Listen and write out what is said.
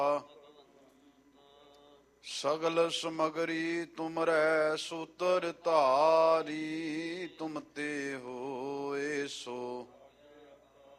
ਸਗਲ ਸਮਗਰੀ ਤੁਮਰੈ ਸੂਤਰ ਧਾਰੀ, ਤੁਮ ਤੇ ਹੋਏ ਸੋ